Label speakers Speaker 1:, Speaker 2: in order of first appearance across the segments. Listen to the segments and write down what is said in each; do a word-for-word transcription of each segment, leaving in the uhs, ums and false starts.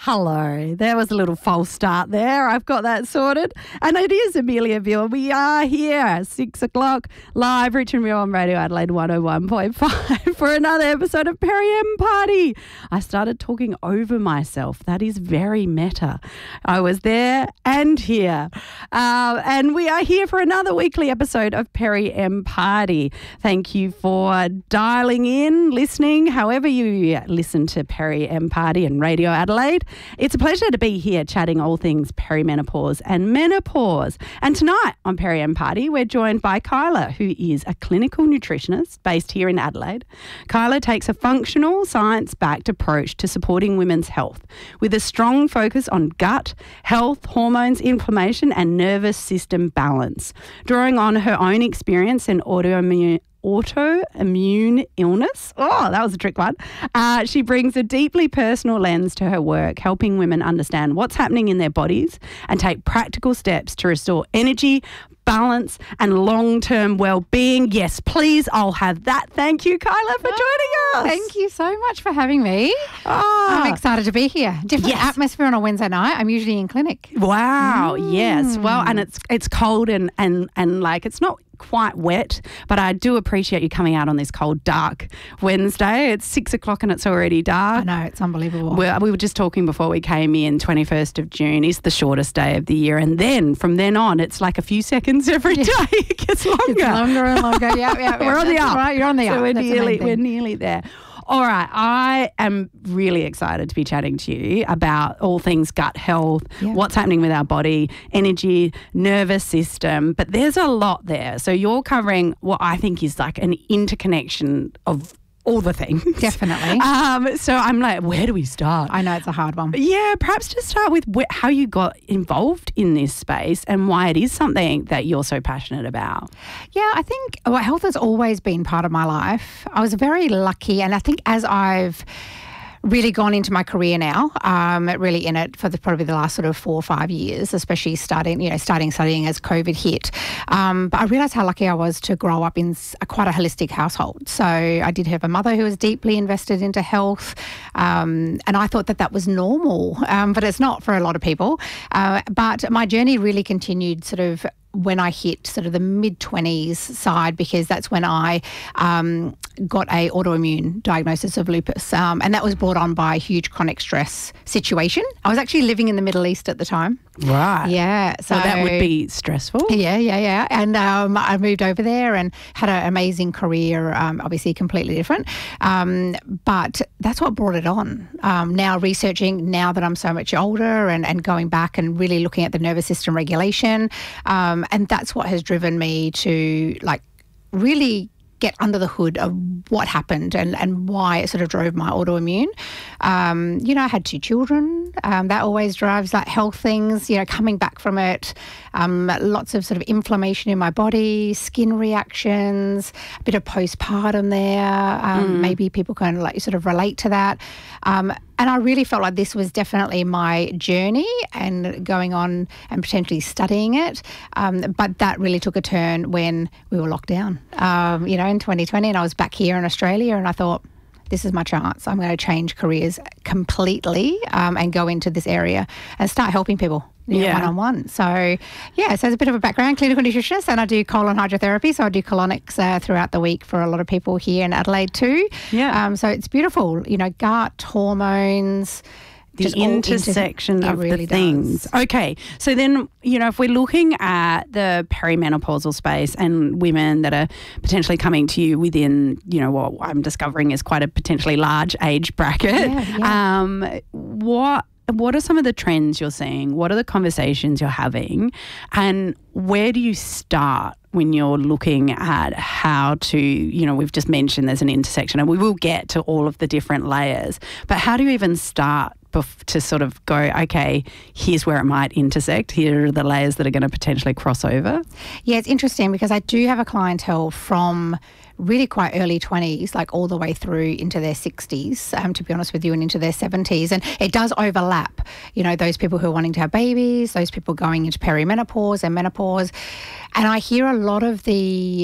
Speaker 1: Hello. There was a little false start there. I've got that sorted. And it is Amelia Veal. We are here, six o'clock, live, Richmond View on Radio Adelaide one oh one point five for another episode of Perry M Party. I started talking over myself. That is very meta. I was there and here. Uh, and we are here for another weekly episode of Perry M Party. Thank you for dialing in, listening, however you listen to Perry M Party and Radio Adelaide. It's a pleasure to be here chatting all things perimenopause and menopause. And tonight on Perry M Party, we're joined by Kyla, who is a clinical nutritionist based here in Adelaide. Kyla takes a functional, science-backed approach to supporting women's health with a strong focus on gut, health, hormones, inflammation and nervous system balance. Drawing on her own experience in autoimmune autoimmune illness. Oh, that was a trick one. Uh, she brings a deeply personal lens to her work, helping women understand what's happening in their bodies and take practical steps to restore energy, balance and long-term well-being. Yes, please, I'll have that. Thank you, Kyla, for
Speaker 2: oh,
Speaker 1: joining us.
Speaker 2: Thank you so much for having me.
Speaker 1: Oh.
Speaker 2: I'm excited to be here. Different
Speaker 1: yes.
Speaker 2: atmosphere on a Wednesday night. I'm usually in clinic.
Speaker 1: Wow,
Speaker 2: Mm.
Speaker 1: yes. Well, and it's it's cold and, and, and like it's not quite wet, but I do appreciate you coming out on this cold, dark Wednesday. It's six o'clock and it's already dark.
Speaker 2: I know, it's unbelievable.
Speaker 1: We're, we were just talking before we came in, twenty-first of June is the shortest day of the year. And then from then on, it's like a few seconds every day. It gets longer.
Speaker 2: It's longer and longer. Yeah, yeah, yeah.
Speaker 1: We're on the
Speaker 2: That's
Speaker 1: up.
Speaker 2: Right, you're on the
Speaker 1: so
Speaker 2: up.
Speaker 1: We're
Speaker 2: That's
Speaker 1: nearly,
Speaker 2: amazing.
Speaker 1: we're nearly there. All right, I am really excited to be chatting to you about all things gut health,
Speaker 2: Yeah.
Speaker 1: what's happening with our body, energy, nervous system, but there's a lot there. So you're covering what I think is like an interconnection of all the things.
Speaker 2: Definitely.
Speaker 1: Um, so I'm like, where do we start?
Speaker 2: I know it's a hard one.
Speaker 1: Yeah, perhaps just start with wh- how you got involved in this space and why it is something that you're so passionate about.
Speaker 2: Yeah, I think well, health has always been part of my life. I was very lucky, and I think as I've really gone into my career now, um, really in it for the, probably the last sort of four or five years, especially starting, you know, starting studying as COVID hit. Um, but I realised how lucky I was to grow up in a, quite a holistic household. So I did have a mother who was deeply invested into health, um, and I thought that that was normal, um, but it's not for a lot of people. Uh, but my journey really continued sort of when I hit sort of the mid-twenties side, because that's when I um, got a autoimmune diagnosis of lupus. Um, and that was brought on by a huge chronic stress situation. I was actually living in the Middle East at the time.
Speaker 1: Right.
Speaker 2: Yeah. So
Speaker 1: So that would be stressful.
Speaker 2: Yeah, yeah, yeah. And um, I moved over there and had an amazing career, um, obviously completely different. Um, but that's what brought it on. Um, now researching, now that I'm so much older and, and going back and really looking at the nervous system regulation, um, and that's what has driven me to like really get under the hood of what happened and, and why it sort of drove my autoimmune. Um, you know, I had two children. Um, that always drives like health things, you know, coming back from it. Um, lots of sort of inflammation in my body, skin reactions, a bit of postpartum there. Um, mm. Maybe people can like sort of relate to that. Um, and I really felt like this was definitely my journey and going on and potentially studying it. Um, but that really took a turn when we were locked down, um, you know, in twenty twenty, and I was back here in Australia, and I thought, this is my chance. I'm going to change careers completely um, and go into this area and start helping people. You know,
Speaker 1: Yeah.
Speaker 2: one-on-one. So, yeah, so as a bit of a background, clinical nutritionist, and I do colon hydrotherapy. So I do colonics uh, throughout the week for a lot of people here in Adelaide too.
Speaker 1: Yeah.
Speaker 2: Um, so it's beautiful, you know, gut, hormones,
Speaker 1: The
Speaker 2: just all
Speaker 1: intersection
Speaker 2: inter-
Speaker 1: of
Speaker 2: it really
Speaker 1: the things.
Speaker 2: does.
Speaker 1: Okay. So then, you know, if we're looking at the perimenopausal space and women that are potentially coming to you within, you know, what I'm discovering is quite a potentially large age bracket,
Speaker 2: Yeah, yeah.
Speaker 1: um, what what are some of the trends you're seeing? What are the conversations you're having? And where do you start when you're looking at how to, you know, we've just mentioned there's an intersection and we will get to all of the different layers, but how do you even start bef- to sort of go, okay, here's where it might intersect, here are the layers that are going to potentially cross over?
Speaker 2: Yeah, it's interesting because I do have a clientele from really quite early twenties, like all the way through into their sixties, um, to be honest with you, and into their seventies. And it does overlap, you know, those people who are wanting to have babies, those people going into perimenopause and menopause. And I hear a lot of the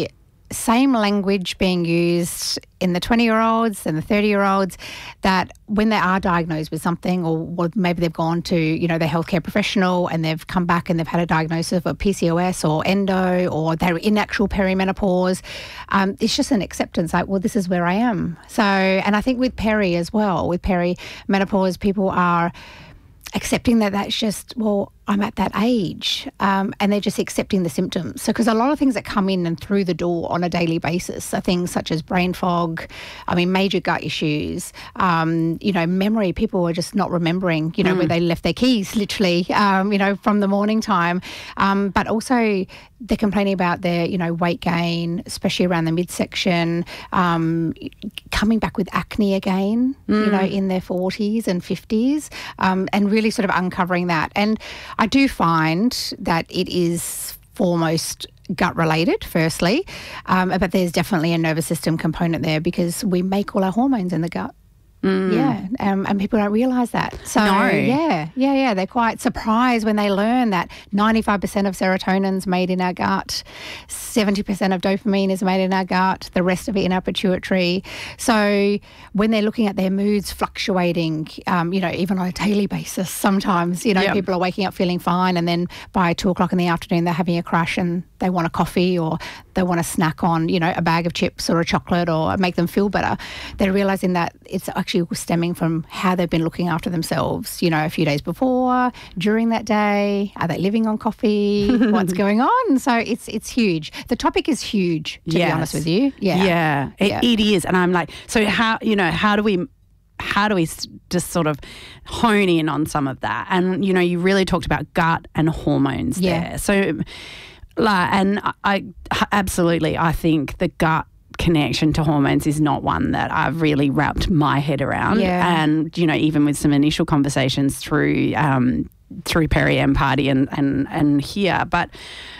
Speaker 2: same language being used in the twenty-year-olds and the thirty-year-olds, that when they are diagnosed with something, or, or maybe they've gone to, you know, their healthcare professional and they've come back and they've had a diagnosis of P C O S or endo, or they're in actual perimenopause, um, it's just an acceptance, like, well, this is where I am. So, and I think with peri as well, with perimenopause, people are accepting that that's just, well, I'm at that age, um, and they're just accepting the symptoms. So, because a lot of things that come in and through the door on a daily basis are things such as brain fog, I mean, major gut issues, um, you know, memory. People are just not remembering, you know, mm. where they left their keys, literally, um, you know, from the morning time. Um, but also they're complaining about their, you know, weight gain, especially around the midsection, um, coming back with acne again, mm. you know, in their forties and fifties, um, and really sort of uncovering that. And I do find that it is foremost gut related, firstly, um, but there's definitely a nervous system component there, because we make all our hormones in the gut. Mm. Yeah, um, and people don't realise that. So,
Speaker 1: no.
Speaker 2: yeah, yeah, yeah. They're quite surprised when they learn that ninety-five percent of serotonin's made in our gut, seventy percent of dopamine is made in our gut, the rest of it in our pituitary. So when they're looking at their moods fluctuating, um, you know, even on a daily basis, sometimes, you know,
Speaker 1: yep.
Speaker 2: people are waking up feeling fine, and then by two o'clock in the afternoon they're having a crash and they want a coffee, or they want to snack on, you know, a bag of chips or a chocolate, or make them feel better. They're realising that it's actually stemming from how they've been looking after themselves, you know, a few days before, during that day. Are they living on coffee? What's going on? So it's it's huge. The topic is huge, to
Speaker 1: yes.
Speaker 2: be honest with you. Yeah,
Speaker 1: yeah, it,
Speaker 2: yeah.
Speaker 1: it is. And I'm like, so how, you know, how do we how do we just sort of hone in on some of that? And, you know, you really talked about gut and hormones
Speaker 2: yeah.
Speaker 1: there. So, like, and I absolutely, I think the gut connection to hormones is not one that I've really wrapped my head around.
Speaker 2: Yeah.
Speaker 1: And, you know, even with some initial conversations through um, through Peri and Party and, and, and here, but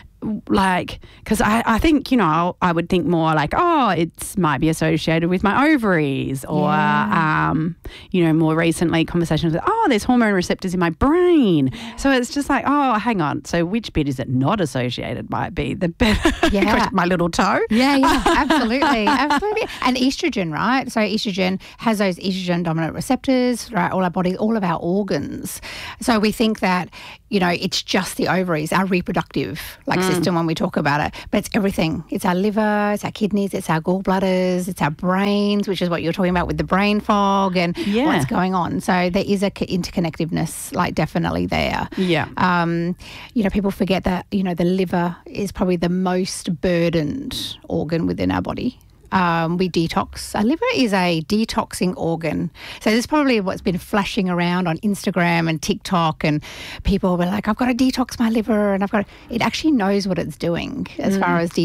Speaker 1: like, because I, I think, you know, I would think more like, oh, it might be associated with my ovaries, or, yeah. um, you know, more recently conversations with, oh, there's hormone receptors in my brain. So it's just like, oh, hang on. So which bit is it not associated might be the better,
Speaker 2: yeah.
Speaker 1: my little toe.
Speaker 2: Yeah, yeah, absolutely, absolutely. And estrogen, right? So estrogen has those estrogen dominant receptors, right? All our bodies, all of our organs. So we think that, you know, it's just the ovaries, our reproductive, like, mm. system when we talk about it, but it's everything. It's our liver, it's our kidneys, it's our gallbladders, it's our brains, which is what you're talking about with the brain fog and
Speaker 1: yeah.
Speaker 2: what's going on. So there is a interconnectiveness, like, definitely there.
Speaker 1: Yeah.
Speaker 2: Um, you know, people forget that, you know, the liver is probably the most burdened organ within our body. Um, we detox. Our liver is a detoxing organ. So this is probably what's been flashing around on Instagram and TikTok, and people were like, I've got to detox my liver, and I've got to, it actually knows what it's doing as mm. far as